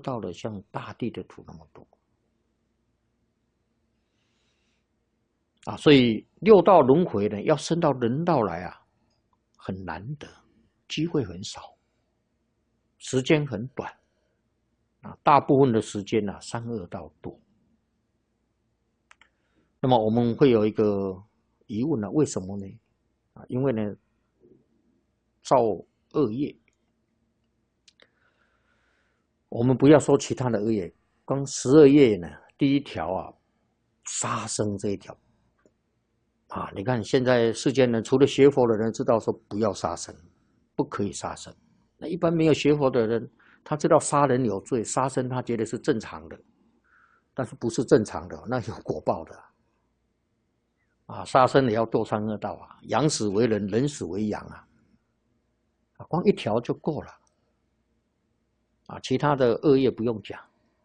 到了像大地的土那么多啊，所以六道轮回呢，要升到人道来啊，很难得，机会很少，时间很短啊，大部分的时间啊，三恶道多。那么我们会有一个疑问呢、为什么呢？啊，因为呢，造恶业。我们不要说其他的恶业，光12业呢，第一条啊，杀生这一条啊，你看现在世间人除了学佛的人知道说不要杀生，不可以杀生，那一般没有学佛的人，他知道杀人有罪，杀生他觉得是正常的，但是不是正常的，那有果报的啊，杀生也要堕三恶道啊，养死为人，人死为养啊，光一条就够了。啊，其他的恶业不用讲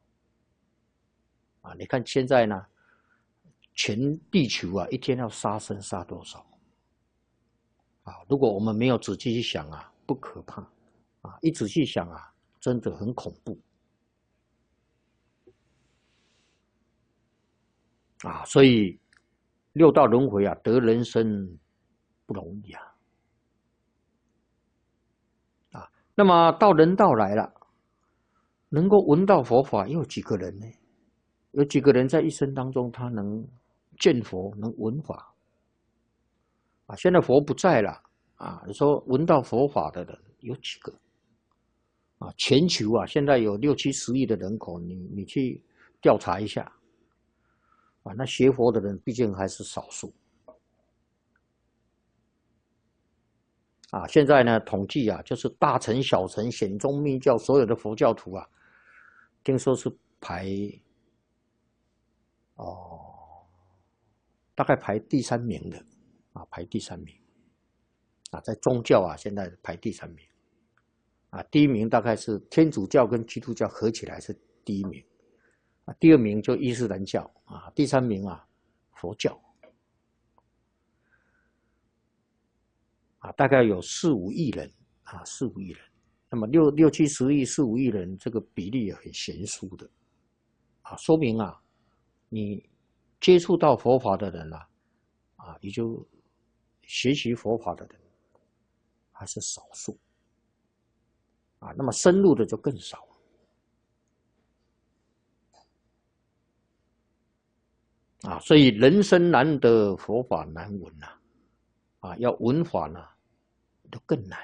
啊！你看现在呢，全地球啊，一天要杀生杀多少啊？如果我们没有仔细去想啊，不可怕啊！一仔细想啊，真的很恐怖啊！所以六道轮回啊，得人生不容易啊！啊，那么到人道来了，能够闻到佛法又有几个人呢？有几个人在一生当中他能见佛，能闻法？啊，现在佛不在了啊，你说闻到佛法的人有几个？啊，全球啊，现在有6、70亿的人口，你去调查一下啊，那学佛的人毕竟还是少数啊。现在呢，统计啊，就是大乘、小乘、显宗、密教所有的佛教徒啊，听说是排大概排第3名的啊，排第3名啊，在宗教啊，现在排第3名。啊，第1名大概是天主教跟基督教合起来是第1名，啊，第2名就伊斯兰教啊，第3名啊佛教，啊，大概有4、5亿人啊，4、5亿人，那么6、70亿、4、5亿人，这个比例也很悬殊的，啊，说明啊，你接触到佛法的人啊，啊，也就学习佛法的人还是少数。啊，那么深入的就更少啊，所以人生难得佛法难闻呐，啊，要闻法呢，就更难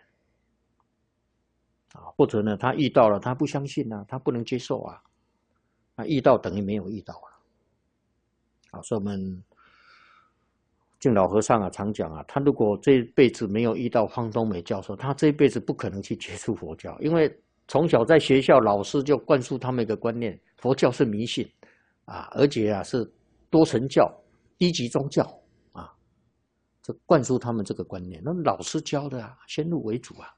啊，或者呢，他遇到了，他不相信啊，他不能接受啊，啊，遇到等于没有遇到了，啊，所以我们净老和尚啊常讲啊，他如果这辈子没有遇到方东美教授，他这辈子不可能去接触佛教，因为从小在学校老师就灌输他们一个观念，佛教是迷信啊，而且啊是多神教、低级宗教啊，这灌输他们这个观念，那老师教的啊，先入为主啊。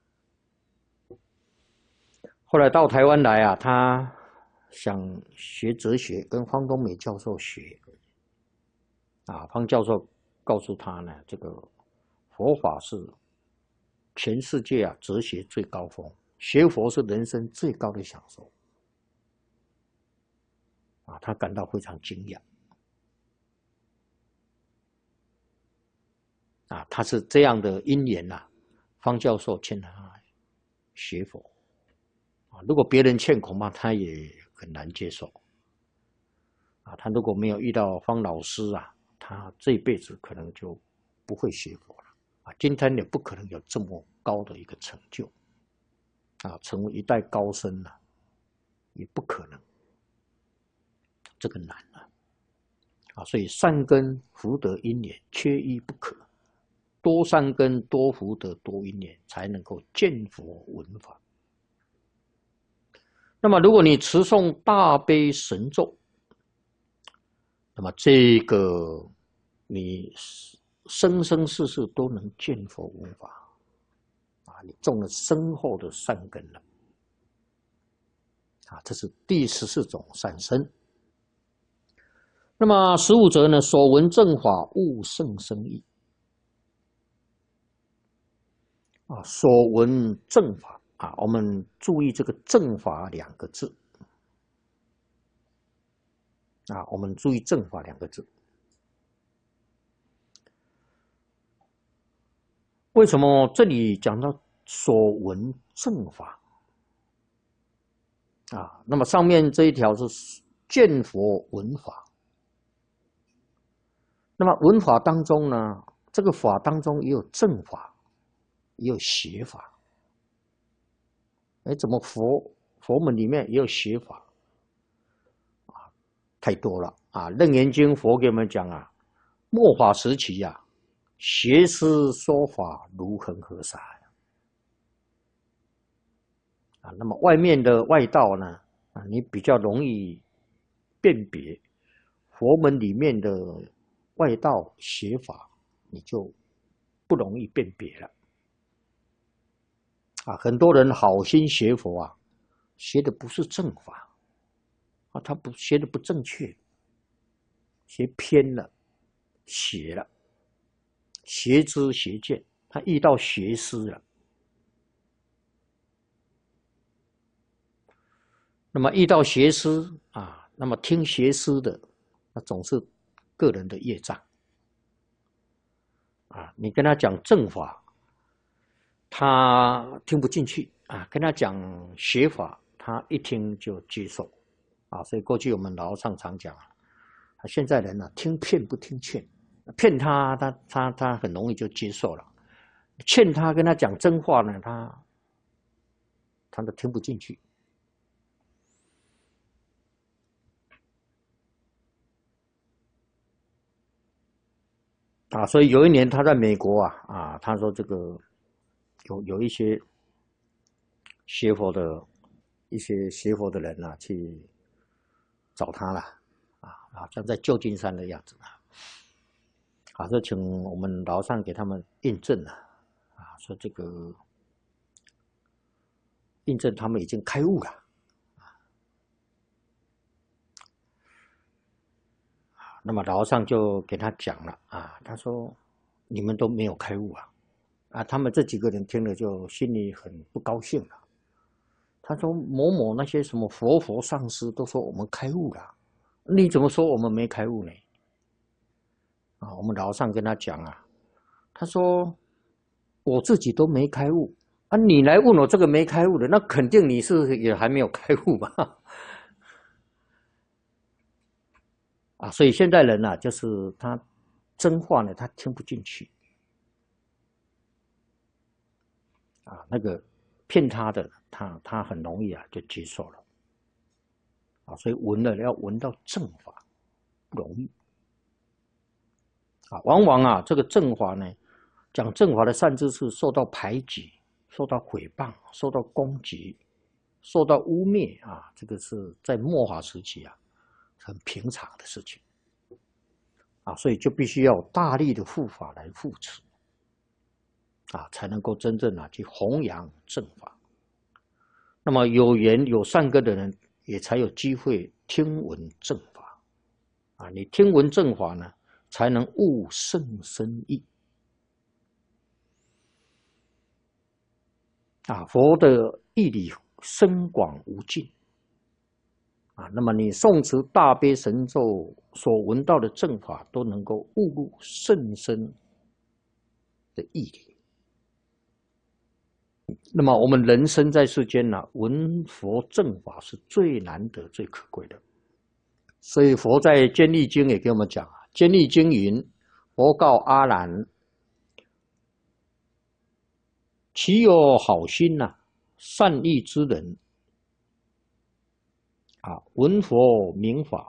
后来到台湾来啊，他想学哲学，跟方东美教授学啊，方教授告诉他呢，这个佛法是全世界啊哲学最高峰，学佛是人生最高的享受啊，他感到非常惊讶啊，他是这样的因缘呐，方教授劝他学佛啊，如果别人劝，恐怕他也很难接受啊，他如果没有遇到方老师啊，他这辈子可能就不会学佛了啊，今天也不可能有这么高的一个成就啊，成为一代高僧啊，也不可能，这个难啊，所以善根福德因缘缺一不可，多善根多福德多因缘，才能够见佛闻法。那么如果你持诵大悲神咒，那么这个你生生世世都能见佛闻法啊，你种了深厚的善根了啊，这是第14种善生。那么15则呢，所闻正法悟甚深义啊，所闻正法啊，我们注意这个正法2个字啊，我们注意正法2个字。为什么这里讲到所闻正法啊？那么上面这一条是见佛闻法。那么闻法当中呢，这个法当中也有正法，也有邪法。哎，怎么佛门里面也有邪法啊？太多了啊！《楞严经》佛给我们讲啊，末法时期啊，邪师说法如恒河沙啊。那么外面的外道呢，啊，你比较容易辨别；佛门里面的外道邪法，你就不容易辨别了。啊，很多人好心学佛啊，学的不是正法啊，他不学的不正确，学偏了，邪了，邪知邪见，他遇到邪师了。那么遇到邪师啊，那么听邪师的，那总是个人的业障啊。你跟他讲正法，他听不进去啊；跟他讲邪法，他一听就接受啊。所以过去我们老上常讲啊，现在人呢，听骗不听劝，骗他很容易就接受了，劝他跟他讲真话呢，他都听不进去。啊，所以有一年他在美国啊，他说这个有一些学佛的人啊，去找他了好像在旧金山的样子啊，说请我们劳上给他们印证啊，说这个印证他们已经开悟了。那么劳上就给他讲了啊，他说你们都没有开悟啊，他们这几个人听了就心里很不高兴了。他说某某那些什么佛上师都说我们开悟了，你怎么说我们没开悟呢？啊，我们劳上跟他讲啊，他说我自己都没开悟啊，你来问我这个没开悟的，那肯定你是也还没有开悟吧？啊，所以现在人啊，就是他真话呢，他听不进去啊，那个骗他的，他很容易就接受了啊，所以闻了要闻到正法不容易啊，往往这个正法呢，讲正法的善知识受到排挤、受到诽谤、受到攻击、受到污蔑啊，这个是在末法时期很平常的事情啊，所以就必须要大力的护法来护持啊，才能够真正去弘扬正法。那么有缘有善根的人，也才有机会听闻正法啊。你听闻正法呢，才能悟甚深义啊。佛的义理深广无尽啊，那么你诵持大悲神咒所闻到的正法，都能够悟入甚深的义理。那么我们人生在世间闻佛正法是最难得、最可贵的。所以佛在《坚立经》也给我们讲坚立经》云：“佛告阿难，其有好心善意之人闻佛明法，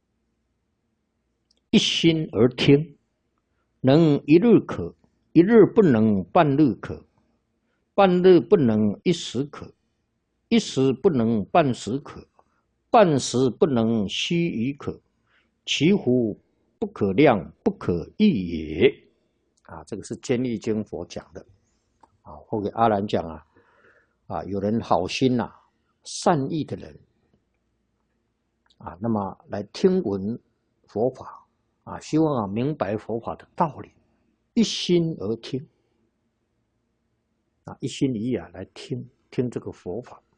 一心而听，能一日可，一日不能半日可，半日不能一时可，一时不能半时可，半时不能须臾可，其乎不可量，不可议也。”这个是《坚立经》佛讲的或给阿难讲有人好心善意的人那么来听闻佛法希望明白佛法的道理，一心而听一心一意来听这个佛法